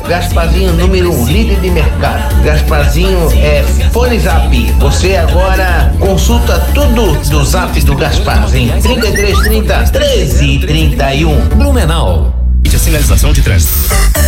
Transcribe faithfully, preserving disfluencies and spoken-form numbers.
Gasparzinho número um, líder de mercado. Gasparzinho é Fone Zap. Você agora consulta tudo do Zap do Gasparzinho. trinta e três trinta, treze trinta e um. Blumenau. E de sinalização de trânsito.